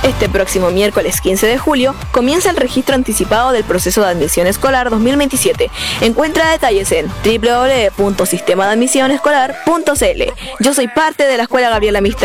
Este próximo miércoles 15 de julio comienza el registro anticipado del proceso de admisión escolar 2027. Encuentra detalles en www.sistemadeadmisionescolar.cl. Yo soy parte de la Escuela Gabriela Mistral.